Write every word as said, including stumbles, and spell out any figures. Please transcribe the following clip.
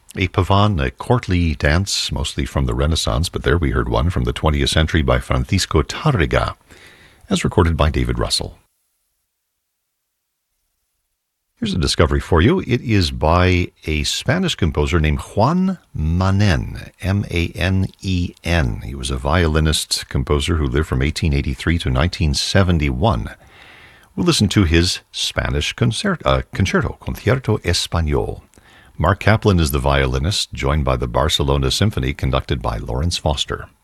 A pavan, a courtly dance, mostly from the Renaissance, but there we heard one from the twentieth century by Francisco Tárrega, as recorded by David Russell. Here's a discovery for you. It is by a Spanish composer named Juan Manen, M A N E N. He was a violinist composer who lived from eighteen eighty-three to nineteen seventy-one. We'll listen to his Spanish concert, uh, concerto, Concierto Español. Mark Kaplan is the violinist, joined by the Barcelona Symphony, conducted by Lawrence Foster.